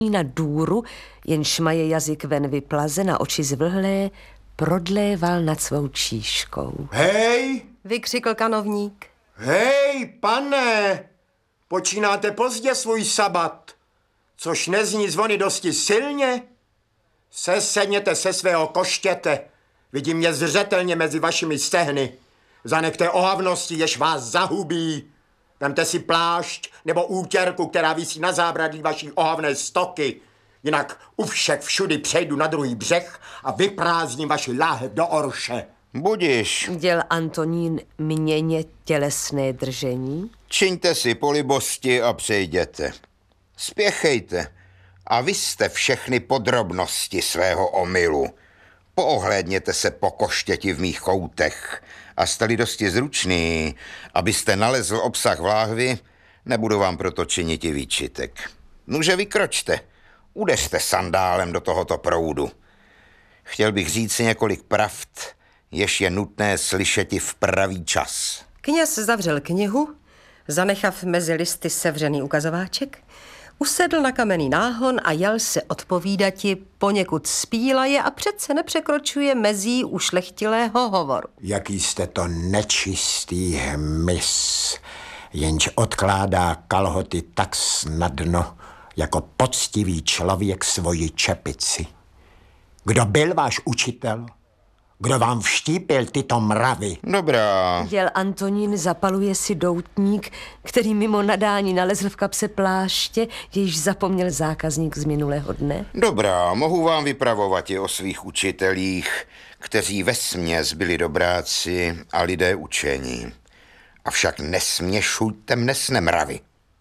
na důru, jenž maje jazyk ven vyplazen a oči zvlhlé, prodléval nad svou číškou. Hej! Vykřikl kanovník. Hej, pane! Počínáte pozdě svůj sabat, což nezní zvony dosti silně? Sesedněte se svého koštěte. Vidím mě zřetelně mezi vašimi stehny. Zanechte ohavnosti, jež vás zahubí. Vemte si plášť nebo útěrku, která visí na zábradlí vaší ohavné stoky. Jinak u všech všudy přejdu na druhý břeh a vyprázdním vaši láhev do orše. Budiš. Děl Antonín měně tělesné držení. Čiňte si polibosti a přejděte. Spěchejte a vyste všechny podrobnosti svého omylu. Poohlédněte se po koštěti v mých koutech a jste-li dosti zručný, abyste nalezl obsah vláhvy, nebudu vám proto činit i výčitek. Nuže vykročte, udeřte sandálem do tohoto proudu. Chtěl bych říct si několik pravd, jež je nutné slyšeti v pravý čas. Kněz zavřel knihu, zanechav mezi listy sevřený ukazováček, usedl na kamenný náhon a jel se odpovídati, poněkud spílaje a přece nepřekročuje mezí ušlechtilého hovoru. Jaký jste to nečistý hmyz, jenž odkládá kalhoty tak snadno, jako poctivý člověk svoji čepici. Kdo byl váš učitel? Kdo vám vštípil tyto mravy? Dobrá. Děl Antonín zapaluje si doutník, který mimo nadání nalezl v kapse pláště, jejíž zapomněl zákazník z minulého dne. Dobrá, mohu vám vypravovat i o svých učitelích, kteří vesměs byli dobráci a lidé učení. Avšak nesměšujte mne s nemravy.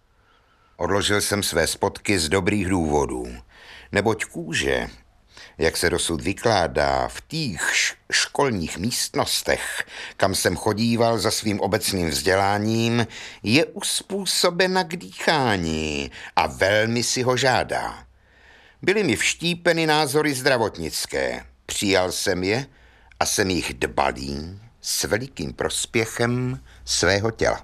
Odložil jsem své spotky z dobrých důvodů, neboť kůže, jak se dosud vykládá v těch školních místnostech, kam jsem chodíval za svým obecným vzděláním, je uspůsobena k dýchání a velmi si ho žádá. Byly mi vštípeny názory zdravotnické, přijal jsem je a jsem jich dbalý s velikým prospěchem svého těla.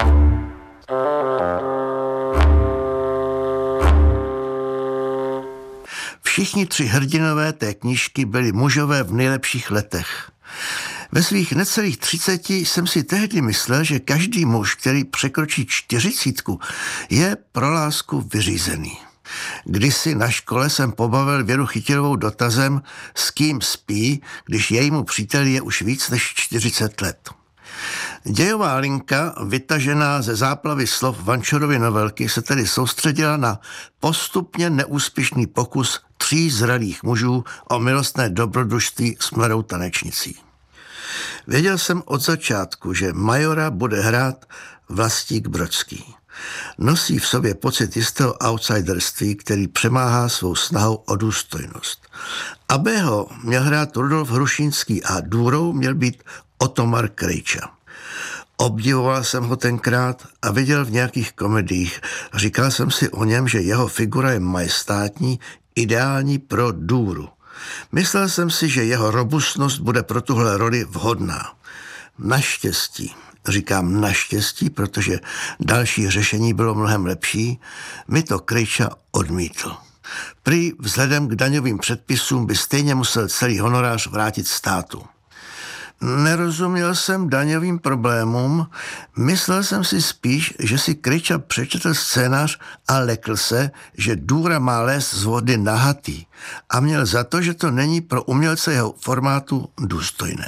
Všichni tři hrdinové té knížky byli mužové v nejlepších letech. Ve svých necelých 30 jsem si tehdy myslel, že každý muž, který překročí 40, je pro lásku vyřízený. Kdysi na škole jsem pobavil Věru Chytilovou dotazem, s kým spí, když jejímu příteli je už víc než 40 let. Dějová linka, vytažená ze záplavy slov Vančurovy novelky, se tedy soustředila na postupně neúspěšný pokus 3 zralých mužů o milostné dobrodružství s mladou tanečnicí. Věděl jsem od začátku, že majora bude hrát Vlastík Brodský. Nosí v sobě pocit jistého outsiderství, který přemáhá svou snahou o důstojnost. Abého měl hrát Rudolf Hrušínský a důrou měl být Otomar Krejča. Obdivoval jsem ho tenkrát a viděl v nějakých komediích. Říkal jsem si o něm, že jeho figura je majestátní, ideální pro důru. Myslel jsem si, že jeho robustnost bude pro tuhle roli vhodná. Naštěstí, říkám naštěstí, protože další řešení bylo mnohem lepší, mi to Krejča odmítl. Prý vzhledem k daňovým předpisům by stejně musel celý honorář vrátit státu. Nerozuměl jsem daňovým problémům, myslel jsem si spíš, že si Krejča přečetl scénář a lekl se, že důra má lézt z vody nahatý a měl za to, že to není pro umělce jeho formátu důstojné.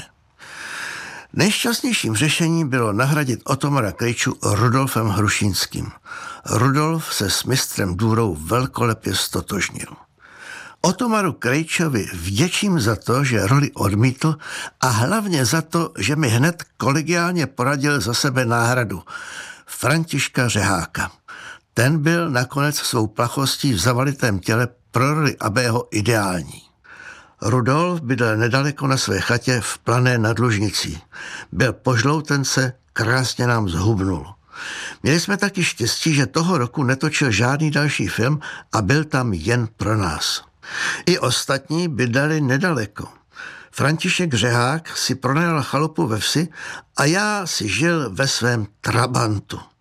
Nejšťastnějším řešením bylo nahradit Otomara Krejču Rudolfem Hrušínským. Rudolf se s mistrem důrou velkolepě stotožnil. Otomaru Krejčovi vděčím za to, že roli odmítl a hlavně za to, že mi hned kolegiálně poradil za sebe náhradu. Františka Řeháka. Ten byl nakonec svou plachostí v zavalitém těle pro roli Abého ideální. Rudolf bydlel nedaleko na své chatě v Plané nad Lužnicí. Byl po žloutence, krásně nám zhubnul. Měli jsme taky štěstí, že toho roku netočil žádný další film a byl tam jen pro nás. I ostatní bydleli nedaleko. František Řehák si pronajal chalupu ve vsi a já si žil ve svém trabantu.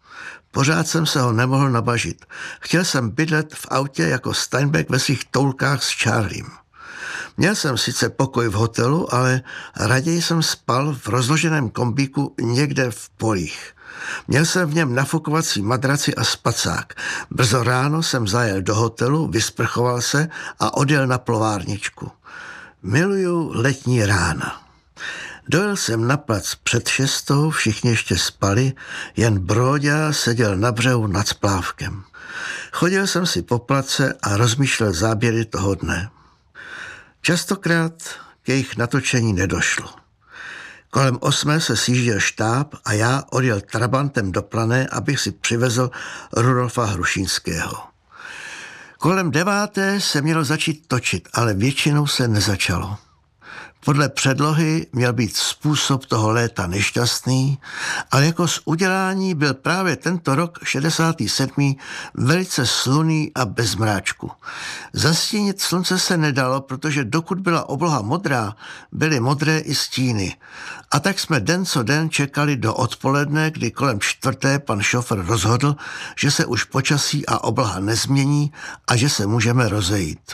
Pořád jsem se ho nemohl nabažit. Chtěl jsem bydlet v autě jako Steinbeck ve svých toulkách s Charliem. Měl jsem sice pokoj v hotelu, ale raději jsem spal v rozloženém kombíku někde v polích. Měl jsem v něm nafukovací madraci a spacák. Brzo ráno jsem zajel do hotelu, vysprchoval se a odjel na plovárničku. Miluju letní rána. Dojel jsem na plac před 6, všichni ještě spali, jen Bróďa seděl na břehu nad splávkem. Chodil jsem si po place a rozmýšlel záběry toho dne. Častokrát k jejich natočení nedošlo. Kolem 8 se sjížděl štáb a já odjel trabantem do Plané, abych si přivezl Rudolfa Hrušínského. Kolem 9 se mělo začít točit, ale většinou se nezačalo. Podle předlohy měl být způsob toho léta nešťastný, ale jako z udělání byl právě tento rok 67. velice slunný a bez mráčku. Zastínit slunce se nedalo, protože dokud byla obloha modrá, byly modré i stíny. A tak jsme den co den čekali do odpoledne, kdy kolem 4. pan šofér rozhodl, že se už počasí a obloha nezmění a že se můžeme rozejít.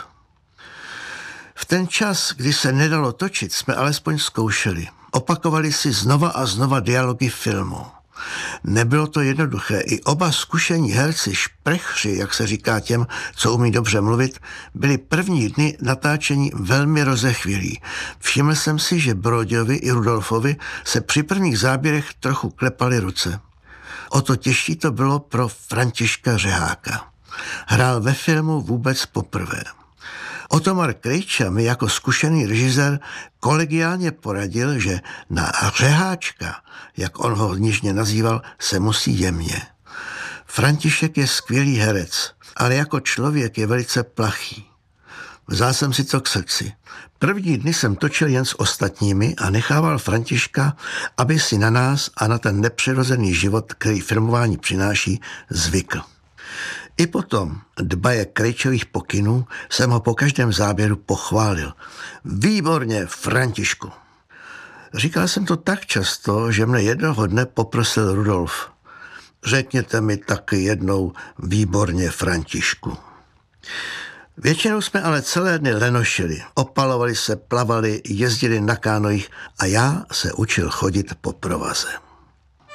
V ten čas, kdy se nedalo točit, jsme alespoň zkoušeli. Opakovali si znova a znova dialogy filmu. Nebylo to jednoduché. I oba zkušení herci, šprechři, jak se říká těm, co umí dobře mluvit, byli první dny natáčení velmi rozechvělí. Všiml jsem si, že Bróďovi i Rudolfovi se při prvních záběrech trochu klepaly ruce. O to těžší to bylo pro Františka Řeháka. Hrál ve filmu vůbec poprvé. Otomar Krejča mi jako zkušený režisér kolegiálně poradil, že na Řeháčka, jak on ho nížně nazýval, se musí jemně. František je skvělý herec, ale jako člověk je velice plachý. Vzal jsem si to k srdci. První dny jsem točil jen s ostatními a nechával Františka, aby si na nás a na ten nepřirozený život, který filmování přináší, zvykl. I potom, dbaje Krejčových pokynů, jsem ho po každém záběru pochválil. Výborně, Františku. Říkal jsem to tak často, že mne jednoho dne poprosil Rudolf. Řekněte mi taky jednou výborně, Františku. Většinou jsme ale celé dny lenošili, opalovali se, plavali, jezdili na kánojích a já se učil chodit po provaze.